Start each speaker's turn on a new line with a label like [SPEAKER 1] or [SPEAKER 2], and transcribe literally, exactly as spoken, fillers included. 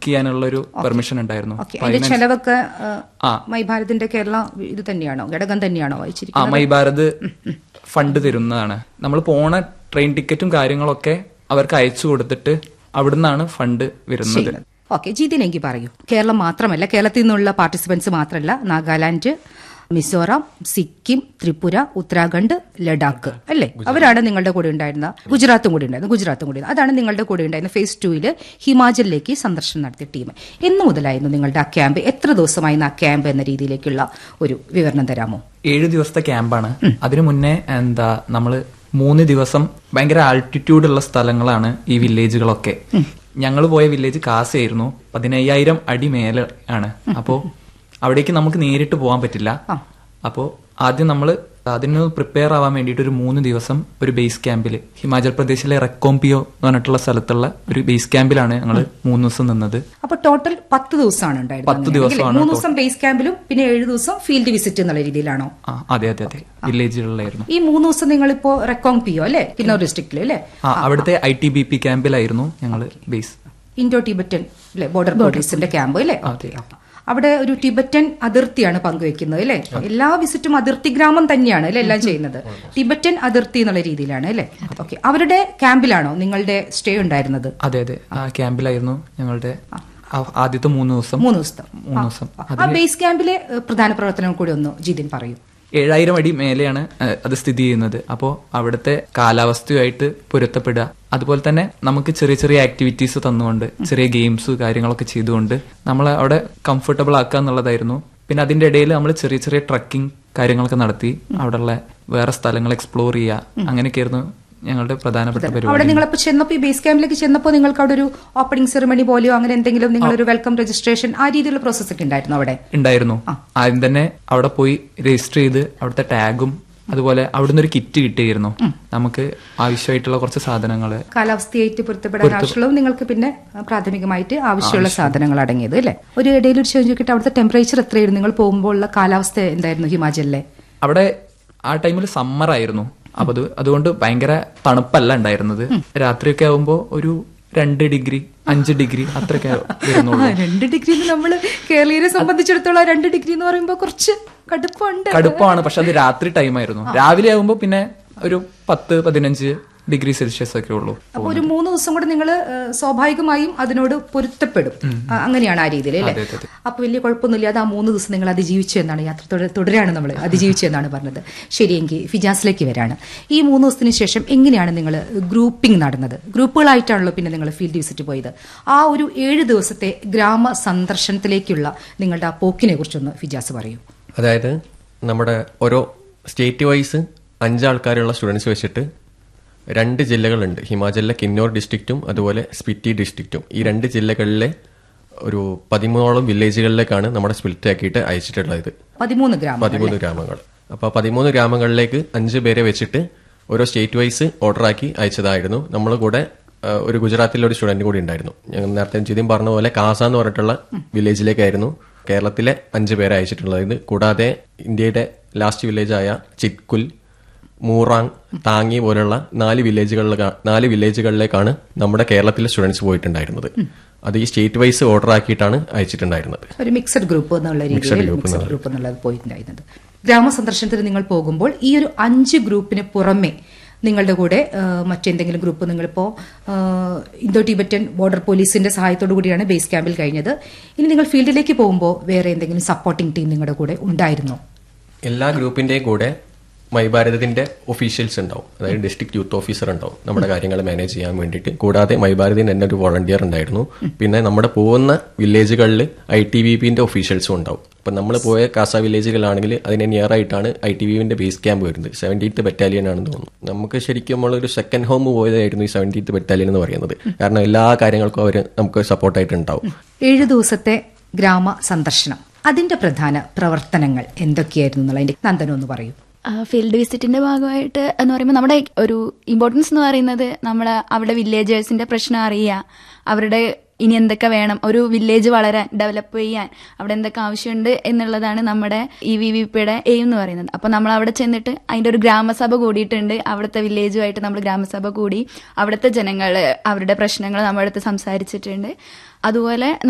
[SPEAKER 1] ചെയ്യാനുള്ള ഒരു പെർമിഷൻ ഉണ്ടായിരുന്നു.
[SPEAKER 2] ചെലവൊക്കെ മൈ ഭാരതിന്റെ കേരള ഇത് തന്നെയാണോ, ഘടകം തന്നെയാണോ വായിച്ചിരിക്കുന്നത്?
[SPEAKER 1] ആ, മൈ ഭാരത് ഫണ്ട് തരുന്നതാണ്. നമ്മൾ പോണ ട്രെയിൻ ടിക്കറ്റും കാര്യങ്ങളൊക്കെ അവർക്ക് അയച്ചു കൊടുത്തിട്ട് അവിടുന്നാണ് ഫണ്ട് വരുന്നത്.
[SPEAKER 2] ഓക്കെ, ജിതിൻ എനിക്ക് പറയൂ, കേരളം മാത്രമല്ല, കേരളത്തിൽ നിന്നുള്ള പാർട്ടിസിപ്പൻസ് മാത്രമല്ല, നാഗാലാൻഡ്, മിസോറാം, സിക്കിം, ത്രിപുര, ഉത്തരാഖണ്ഡ്, ലഡാക്ക് അല്ലേ, അവരാണ് നിങ്ങളുടെ കൂടെ ഉണ്ടായിരുന്ന. ഗുജറാത്തും കൂടി ഉണ്ടായിരുന്നു ഗുജറാത്തും കൂടി അതാണ് നിങ്ങളുടെ കൂടെ ഉണ്ടായിരുന്ന ഫേസ് ടൂവില് ഹിമാചലിലേക്ക് സന്ദർശനം നടത്തിയ ടീം. എന്ന് മുതലായിരുന്നു നിങ്ങളുടെ ആ ക്യാമ്പ്? എത്ര ദിവസമായിരുന്നു ആ ക്യാമ്പ് എന്ന രീതിയിലേക്കുള്ള ഒരു വിവരണം തരാമോ?
[SPEAKER 1] ഏഴ് ദിവസത്തെ ക്യാമ്പാണ്. അതിനു മുന്നേ എന്താ നമ്മള് മൂന്ന് ദിവസം ഭയങ്കര ആൾട്ടിറ്റ്യൂഡ് ഉള്ള സ്ഥലങ്ങളാണ് ഈ വില്ലേജുകളൊക്കെ. ഞങ്ങൾ പോയ വില്ലേജ് കാസയായിരുന്നു. പതിനയ്യായിരം അടി മേലെ ആണ്. അപ്പോ അവിടേക്ക് നമുക്ക് നേരിട്ട് പോകാൻ പറ്റില്ല. അപ്പോൾ ആദ്യം നമ്മൾ അതിന് പ്രിപ്പയർ ആവാൻ വേണ്ടിയിട്ട് ഒരു മൂന്ന് ദിവസം ഒരു ബേസ് ക്യാമ്പിൽ, ഹിമാചൽ പ്രദേശിലെ റെക്കോംപിയോ എന്ന് പറഞ്ഞിട്ടുള്ള സ്ഥലത്തുള്ള ഒരു ബേസ് ക്യാമ്പിലാണ് ഞങ്ങൾ മൂന്ന് ദിവസം നിന്നത്.
[SPEAKER 2] അപ്പൊ ടോട്ടൽ പത്ത് ദിവസമാണ് ഉണ്ടായിരുന്നത്.
[SPEAKER 1] പത്ത് ദിവസമാണ്.
[SPEAKER 2] മൂന്ന് ദിവസം ബേസ് ക്യാമ്പിലും പിന്നെ ഏഴ് ദിവസം ഫീൽഡ് വിസിറ്റ് എന്നുള്ള രീതിയിലാണോ?
[SPEAKER 1] അതെ അതെ അതെ, വില്ലേജുകളിലായിരുന്നു.
[SPEAKER 2] ഈ മൂന്ന് ദിവസം നിങ്ങളിപ്പോ റെക്കോംപിയോ അല്ലെ, കിന്നൗർ ഡിസ്ട്രിക്റ്റിൽ അല്ലെ,
[SPEAKER 1] അവിടുത്തെ ഐ ടി ബി പി ക്യാമ്പിലായിരുന്നു ഞങ്ങൾ ബേസ്.
[SPEAKER 2] ഇൻഡോ ടിബറ്റൻ ബോർഡർ പോലീസിന്റെ ക്യാമ്പ് അല്ലെ. അവിടെ ഒരു ടിബറ്റൻ അതിർത്തിയാണ് പങ്കുവെക്കുന്നത് അല്ലെ. എല്ലാ വിസിറ്റും അതിർത്തി ഗ്രാമം തന്നെയാണ് അല്ലെ എല്ലാം ചെയ്യുന്നത്. ടിബറ്റൻ അതിർത്തി എന്നുള്ള രീതിയിലാണ് അല്ലെ. ഓക്കെ, അവരുടെ ക്യാമ്പിലാണോ നിങ്ങളുടെ സ്റ്റേ ഉണ്ടായിരുന്നത്?
[SPEAKER 1] അതെ അതെ, ആ ക്യാമ്പിലായിരുന്നു ഞങ്ങളുടെ ആദ്യത്തെ മൂന്ന് ദിവസം.
[SPEAKER 2] മൂന്ന് ദിവസം
[SPEAKER 1] മൂന്ന് ദിവസം
[SPEAKER 2] ആ ബേസ് ക്യാമ്പിലെ പ്രധാന പ്രവർത്തനം കൂടി ഒന്ന് ജിതിൻ പറയൂ.
[SPEAKER 1] ഏഴായിരം അടി മേലെയാണ് അത് സ്ഥിതി ചെയ്യുന്നത്. അപ്പോൾ അവിടുത്തെ കാലാവസ്ഥയുമായിട്ട് പൊരുത്തപ്പെടുക, അതുപോലെ തന്നെ നമുക്ക് ചെറിയ ചെറിയ ആക്ടിവിറ്റീസ് തന്നുകൊണ്ട് ചെറിയ ഗെയിംസ് കാര്യങ്ങളൊക്കെ ചെയ്തുകൊണ്ട് നമ്മളെ അവിടെ കംഫർട്ടബിൾ ആക്കുക എന്നുള്ളതായിരുന്നു. പിന്നെ അതിന്റെ ഇടയിൽ നമ്മൾ ചെറിയ ചെറിയ ട്രക്കിംഗ് കാര്യങ്ങളൊക്കെ നടത്തി അവിടെയുള്ള വേറെ സ്ഥലങ്ങൾ എക്സ്പ്ലോർ ചെയ്യുക, അങ്ങനെയൊക്കെയായിരുന്നു ഞങ്ങളുടെ പ്രധാനപ്പെട്ട പരിപാടി.
[SPEAKER 2] അവിടെ നിങ്ങളിപ്പോ ചെന്നപ്പോ ഈ ബേസ് ക്യാമ്പിലേക്ക് ചെന്നപ്പോ നിങ്ങൾക്ക് അവിടെ ഒരു ഓപ്പണിംഗ് സെറമണി പോലെയോ അങ്ങനെ എന്തെങ്കിലും നിങ്ങളൊരു വെൽക്കം രജിസ്ട്രേഷൻ ആ രീതിയിലുള്ള പ്രോസസ് ഒക്കെ ഉണ്ടായിരുന്നു അവിടെ?
[SPEAKER 1] ഉണ്ടായിരുന്നു. ആദ്യം തന്നെ അവിടെ പോയി രജിസ്റ്റർ ചെയ്ത് അവിടുത്തെ ടാഗും അതുപോലെ അവിടുന്ന് ഒരു കിറ്റ് കിട്ടിയിരുന്നു നമുക്ക് ആവശ്യമായിട്ടുള്ള കുറച്ച് സാധനങ്ങൾ.
[SPEAKER 2] കാലാവസ്ഥയായിട്ട് പൊരുത്തപ്പെടാൻ ആവശ്യമുള്ളതും നിങ്ങൾക്ക് പിന്നെ പ്രാഥമികമായിട്ട് ആവശ്യമുള്ള സാധനങ്ങൾ അടങ്ങിയത് അല്ലെ. ഒരു ഇടയിൽ ഒരു ചോദിച്ചു നോക്കിയിട്ട് അവിടുത്തെ ടെമ്പറേച്ചർ എത്രയായിരുന്നു? നിങ്ങൾ പോകുമ്പോൾ ഉള്ള കാലാവസ്ഥ എന്തായിരുന്നു ഹിമാചലിലെ?
[SPEAKER 1] അവിടെ ആ ടൈമിൽ സമ്മർ ആയിരുന്നു. അപ്പൊ അത് അതുകൊണ്ട് ഭയങ്കര തണുപ്പല്ല ഉണ്ടായിരുന്നത്. രാത്രിയൊക്കെ ആവുമ്പോ ഒരു രണ്ട് ഡിഗ്രി അഞ്ച് ഡിഗ്രി അത്രയൊക്കെ വരുന്നുള്ളൂ.
[SPEAKER 2] രണ്ട് ഡിഗ്രി നമ്മള് കേരളീയരെ സംബന്ധിച്ചിടത്തോളം രണ്ട് ഡിഗ്രി എന്ന് പറയുമ്പോ കുറച്ച് കടുപ്പമുണ്ട്.
[SPEAKER 1] കടുപ്പമാണ്, പക്ഷെ അത് രാത്രി ടൈമായിരുന്നു. രാവിലെ ആവുമ്പോ പിന്നെ ഒരു പത്ത് പതിനഞ്ച് ഡിഗ്രി സെൽഷ്യസ് ഒക്കെ ഉള്ളൂ.
[SPEAKER 2] അപ്പൊ ഒരു മൂന്ന് ദിവസം കൂടെ നിങ്ങൾ സ്വാഭാവികമായും അതിനോട് പൊരുത്തപ്പെടും, അങ്ങനെയാണ് ആ രീതിയിൽ അല്ലേ. അപ്പൊ വലിയ കുഴപ്പമൊന്നുമില്ല. അത് ആ മൂന്ന് ദിവസം നിങ്ങൾ അതിജീവിച്ചു എന്നാണ്, യാത്ര തുടരാണ് നമ്മൾ അതിജീവിച്ചു എന്നാണ് പറഞ്ഞത്. ശരിയെങ്കിൽ ഫിജാസിലേക്ക് വരാണ്. ഈ മൂന്ന് ദിവസത്തിന് ശേഷം എങ്ങനെയാണ് നിങ്ങൾ ഗ്രൂപ്പിംഗ് നടന്നത്? ഗ്രൂപ്പുകളായിട്ടാണല്ലോ പിന്നെ നിങ്ങൾ ഫീൽഡ് വിസിറ്റ് പോയത്. ആ ഒരു ഏഴ് ദിവസത്തെ ഗ്രാമ സന്ദർശനത്തിലേക്കുള്ള നിങ്ങളുടെ ആ പോക്കിനെ കുറിച്ചൊന്ന് ഫിജാസ് പറയൂ.
[SPEAKER 3] അതായത് നമ്മുടെ ഓരോ സ്റ്റേറ്റ് വൈസ് അഞ്ചാൾക്കാരുള്ള സ്റ്റുഡൻസ് വെച്ചിട്ട് രണ്ട് ജില്ലകളുണ്ട്. ഹിമാചലിലെ കിന്നോർ ഡിസ്ട്രിക്റ്റും അതുപോലെ സ്പിറ്റി ഡിസ്ട്രിക്റ്റും. ഈ രണ്ട് ജില്ലകളിലെ ഒരു പതിമൂന്നോളം വില്ലേജുകളിലേക്കാണ് നമ്മുടെ സ്പ്ലിറ്റ് ആക്കിയിട്ട് അയച്ചിട്ടുള്ളത്.
[SPEAKER 2] പതിമൂന്ന്
[SPEAKER 3] പതിമൂന്ന് ഗ്രാമങ്ങൾ. അപ്പോൾ പതിമൂന്ന് ഗ്രാമങ്ങളിലേക്ക് അഞ്ച് പേരെ വെച്ചിട്ട് ഓരോ സ്റ്റേറ്റ് വൈസ് ഓർഡർ ആക്കി അയച്ചതായിരുന്നു. നമ്മൾ കൂടെ ഒരു ഗുജറാത്തിലെ ഒരു സ്റ്റുഡന്റ് കൂടി ഉണ്ടായിരുന്നു. ഞങ്ങൾ നേരത്തെ ജിതിൻ പറഞ്ഞ പോലെ കാസ എന്ന് പറഞ്ഞിട്ടുള്ള വില്ലേജിലേക്കായിരുന്നു കേരളത്തിലെ അഞ്ച് പേരെ അയച്ചിട്ടുള്ളത്. കൂടാതെ ഇന്ത്യയുടെ ലാസ്റ്റ് വില്ലേജായ ചിത്കുൽ, മൂറാങ്, താങ്ങി പോലുള്ള നാല് വില്ലേജുകളിലെ നാല് വില്ലേജുകളിലേക്കാണ് നമ്മുടെ കേരളത്തിലെ സ്റ്റുഡൻസ് പോയിട്ടുണ്ടായിരുന്നത്. അത് ഈ സ്റ്റേറ്റ് വൈസ് ഓർഡർ ആക്കിയിട്ടാണ് അയച്ചിട്ടുണ്ടായിരുന്നത്.
[SPEAKER 2] ഒരു മിക്സഡ് ഗ്രൂപ്പ് എന്നുള്ള രീതിയിൽ ഗ്രൂപ്പ് എന്നുള്ളത് പോയിട്ടുണ്ടായിരുന്നത്. ഗ്രാമ സന്ദർശനത്തിന് നിങ്ങൾ പോകുമ്പോൾ ഈ ഒരു അഞ്ച് ഗ്രൂപ്പിന് പുറമെ നിങ്ങളുടെ കൂടെ മറ്റെന്തെങ്കിലും ഗ്രൂപ്പ്, നിങ്ങളിപ്പോൾ ഇന്തോ ടിബറ്റൻ ബോർഡർ പോലീസിന്റെ സഹായത്തോടു കൂടിയാണ് ബേസ് ക്യാമ്പിൽ കഴിഞ്ഞത്. ഇനി നിങ്ങൾ ഫീൽഡിലേക്ക് പോകുമ്പോൾ വേറെ എന്തെങ്കിലും സപ്പോർട്ടിംഗ് ടീം നിങ്ങളുടെ കൂടെ ഉണ്ടായിരുന്നോ?
[SPEAKER 3] എല്ലാ ഗ്രൂപ്പിന്റെയും കൂടെ മൈ ഭാരതിന്റെ ഒഫീഷ്യൽസ് ഉണ്ടാവും. അതായത് ഡിസ്ട്രിക്ട് യൂത്ത് ഓഫീസർ ഉണ്ടാവും നമ്മുടെ കാര്യങ്ങൾ മാനേജ് ചെയ്യാൻ വേണ്ടിയിട്ട്. കൂടാതെ മൈ ഭാരതിന് തന്നെ ഒരു വോളണ്ടിയർ ഉണ്ടായിരുന്നു. പിന്നെ നമ്മുടെ പോകുന്ന വില്ലേജുകളിൽ ഐ ടി വി പിന്റെ ഒഫീഷ്യൽസും ഉണ്ടാവും. അപ്പൊ നമ്മൾ പോയ കാസ വില്ലേജുകളാണെങ്കിൽ അതിന് നിയർ ആയിട്ടാണ് ഐ ടി വിന്റെ ബേസ് ക്യാമ്പ് വരുന്നത്. സെവൻറ്റീത്ത് ബറ്റാലിയൻ ആണെന്ന് തോന്നുന്നു. നമുക്ക് ശരിക്കും നമ്മളൊരു സെക്കൻഡ് ഹോം പോയതായിരുന്നു ഈ സെവൻറ്റീത്ത് ബറ്റാലിയൻ എന്ന് പറയുന്നത്. കാരണം എല്ലാ കാര്യങ്ങൾക്കും അവർ നമുക്ക് സപ്പോർട്ടായിട്ട് ഉണ്ടാവും.
[SPEAKER 2] ഏഴു ദിവസത്തെ ഗ്രാമ സന്ദർശനം, അതിന്റെ പ്രധാന പ്രവർത്തനങ്ങൾ എന്തൊക്കെയായിരുന്നു എന്നുള്ളതിന്റെ നന്ദനം ഒന്ന് പറയൂ.
[SPEAKER 4] ഫീൽഡ് വിസിറ്റിന്റെ ഭാഗമായിട്ട് എന്ന് പറയുമ്പോൾ നമ്മുടെ ഒരു ഇമ്പോർട്ടൻസ് എന്ന് പറയുന്നത് നമ്മൾ അവിടെ വില്ലേജേഴ്സിന്റെ പ്രശ്നം അറിയുക, അവരുടെ ഇനി എന്തൊക്കെ വേണം, ഒരു വില്ലേജ് വളരാൻ ഡെവലപ്പ് ചെയ്യാൻ അവിടെ എന്തൊക്കെ ആവശ്യമുണ്ട് എന്നുള്ളതാണ് നമ്മുടെ ഇ വി വി പിയുടെ എയിം എന്ന് പറയുന്നത്. അപ്പോൾ നമ്മൾ അവിടെ ചെന്നിട്ട് അതിൻ്റെ ഒരു ഗ്രാമസഭ കൂടിയിട്ടുണ്ട്. അവിടുത്തെ വില്ലേജുമായിട്ട് നമ്മൾ ഗ്രാമസഭ കൂടി അവിടുത്തെ ജനങ്ങൾ അവരുടെ പ്രശ്നങ്ങൾ നമ്മുടെ അടുത്ത് സംസാരിച്ചിട്ടുണ്ട്. അതുപോലെ